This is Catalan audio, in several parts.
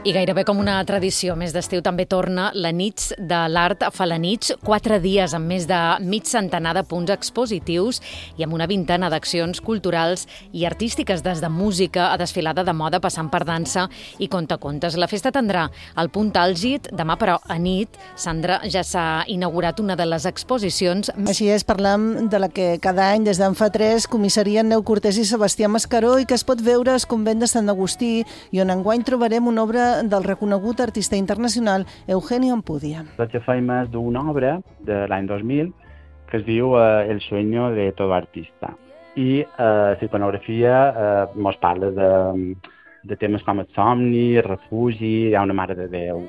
I gairebé com una tradició, més d'estiu també torna la Nits de l'Art a Felanitx, 4 dies amb més de mig centenar de punts expositius i amb una vintena d'accions culturals i artístiques, des de música a desfilada de moda, passant per dansa i contacontes. La festa tindrà el punt àlgid demà, però a nit, Sandra, ja s'ha inaugurat una de les exposicions. Així és, parlam de la que cada any, des d'en fa 3, comissarien Neu Cortés i Sebastià Mascaró i que es pot veure al convent de Sant Agustí i on enguany trobarem una obra del reconegut artista internacional Eugenio Ampudia. El que fem és d'una obra de l'any 2000 que es diu El sueño de todo artista. I la iconografia ens parla de temes com el somni, refugi, hi ha una Mare de Déu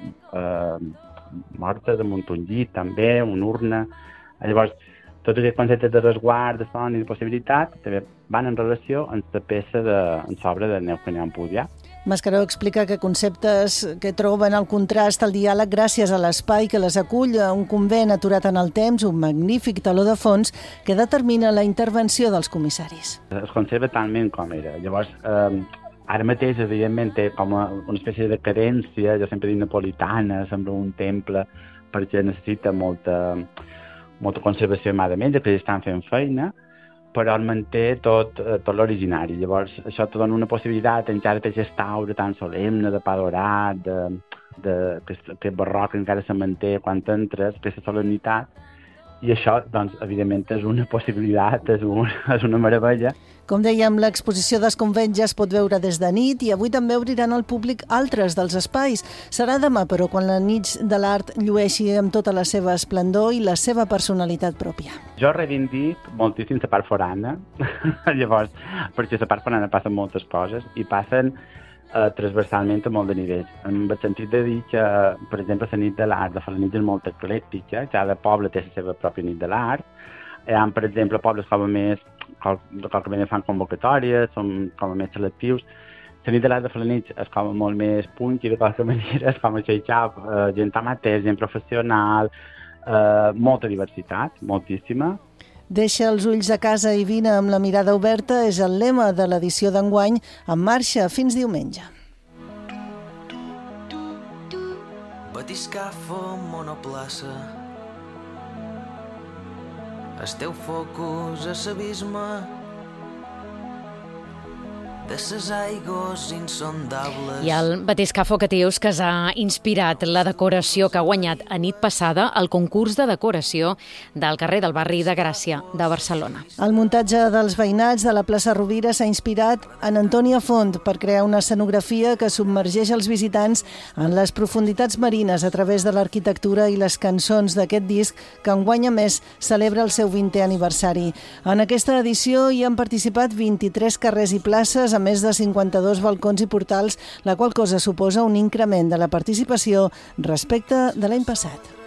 morta damunt un llit també, una urna. Llavors, tots aquests conceptes de resguard, de son i de possibilitat també van en relació amb la peça en l'obra de Eugenio Ampudia. Mascaró explica que conceptes que troben el contrast al diàleg gràcies a l'espai que les acull, un convent aturat en el temps, un magnífic teló de fons que determina la intervenció dels comissaris. Es conserva talment com era. Llavors, ara mateix, evidentment, té com una espècie de cadència, jo sempre dic napolitana, sembla un temple, perquè necessita molta conservació mà de menja, que ja estan fent feina, però el manté tot l'originari. Llavors, això te dona una possibilitat, encara té aquesta aura tan solemne, de pa dorat, aquest barroc que encara se manté quan entres, aquesta solemnitat, i això, doncs, evidentment, és una possibilitat, és una meravella. Com dèiem, l'exposició dels convents ja es pot veure des de nit i avui també obriran al públic altres dels espais. Serà demà, però, quan la Nits de l'Art llueixi amb tota la seva esplendor i la seva personalitat pròpia. Jo reivindic moltíssim la part forana, llavors, perquè la part forana passen moltes coses i passen transversalment a molt de nivells. En el sentit de dir que, per exemple, la Nit de l'Art de Felanitx és molt eclèctica, cada poble té la seva pròpia Nit de l'Art. Hi ha, per exemple, pobles com a més que fan convocatòries, són com a més selectius. La Nit de l'Art de Felanitx és com molt més punky, de qualsevol manera, és com a xeixap, gent amateur, gent professional, molta diversitat, moltíssima. Deixa els ulls a casa i vine amb la mirada oberta és el lema de l'edició d'enguany, en marxa fins diumenge. Batiscafo, monoplaça, el teu focus a l'abisme de ses aigües insondables. I el batiscafo que dius que s'ha inspirat la decoració que ha guanyat a nit passada el concurs de decoració del carrer del barri de Gràcia de Barcelona. El muntatge dels veïnats de la plaça Rovira s'ha inspirat en Antònia Font per crear una escenografia que submergeix els visitants en les profunditats marines a través de l'arquitectura i les cançons d'aquest disc que enguany a més celebra el seu 20è aniversari. En aquesta edició hi han participat 23 carrers i places a més de 52 balcons i portals, la qual cosa suposa un increment de la participació respecte de l'any passat.